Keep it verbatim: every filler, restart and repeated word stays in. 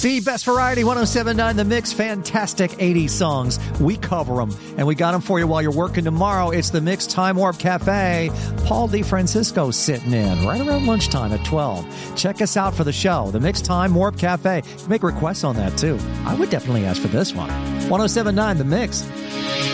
The best variety, one oh seven point nine The Mix. Fantastic eighties songs. We cover them, and we got them for you while you're working tomorrow. It's the Mix Time Warp Cafe. Paul DeFrancisco sitting in right around lunchtime at twelve. Check us out for the show, the Mix Time Warp Cafe. You can make requests on that, too. I would definitely ask for this one. one oh seven point nine The Mix.